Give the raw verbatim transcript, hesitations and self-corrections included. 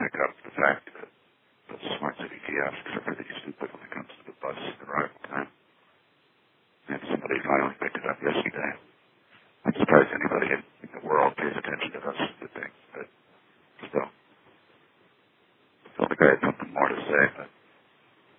pick up the fact that the Smart City kiosks are